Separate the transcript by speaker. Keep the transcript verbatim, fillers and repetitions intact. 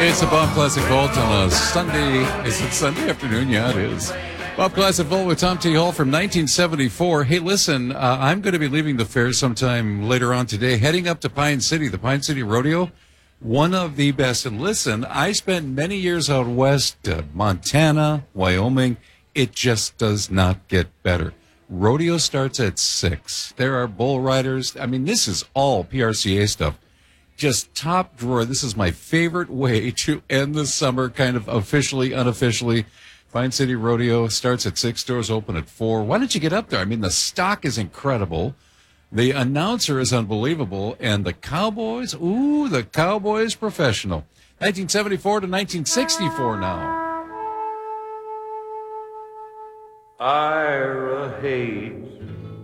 Speaker 1: It's a Bob Classic Vault on a Sunday. Is it Sunday afternoon? Yeah, it is. Bob Classic Vault with Tom T. Hall from nineteen seventy-four. Hey, listen, uh, I'm going to be leaving the fair sometime later on today, heading up to Pine City, the Pine City Rodeo. One of the best. And listen, I spent many years out west, uh, Montana, Wyoming. It just does not get better. Rodeo starts at six. There are bull riders. I mean, this is all P R C A stuff. Just top drawer. This is my favorite way to end the summer, kind of officially, unofficially. Pine City Rodeo starts at six, doors open at four. Why don't you get up there? I mean, the stock is incredible. The announcer is unbelievable. And the Cowboys, ooh, the Cowboys professional. nineteen seventy-four to nineteen sixty-four now.
Speaker 2: Ira Hayes